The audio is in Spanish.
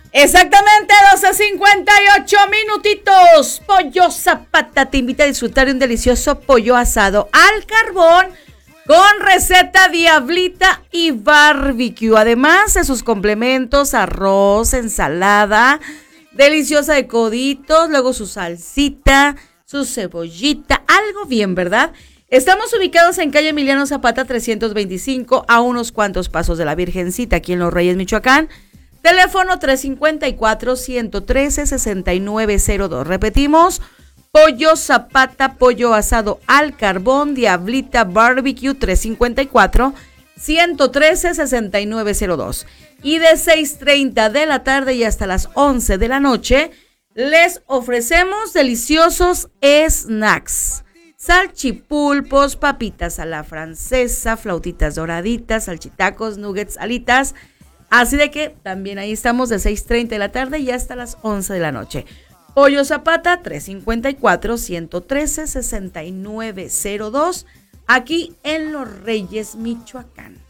Exactamente, 12:58 minutitos. Pollo Zapata te invita a disfrutar de un delicioso pollo asado al carbón con receta diablita y barbecue. Además de sus complementos, arroz, ensalada, deliciosa de coditos, luego su salsita, su cebollita, algo bien, ¿verdad? Estamos ubicados en calle Emiliano Zapata 325, a unos cuantos pasos de la Virgencita, aquí en Los Reyes, Michoacán. Teléfono 354-113-6902. Repetimos, Pollo Zapata, pollo asado al carbón, diablita barbecue, 354-113-6902. Y de 6:30 de la tarde y hasta las 11 de la noche, les ofrecemos deliciosos snacks. Salchipulpos, papitas a la francesa, flautitas doraditas, salchitacos, nuggets, alitas. Así de que también ahí estamos de 6:30 de la tarde y hasta las 11 de la noche. Pollo Zapata, 354-113-6902, aquí en Los Reyes, Michoacán.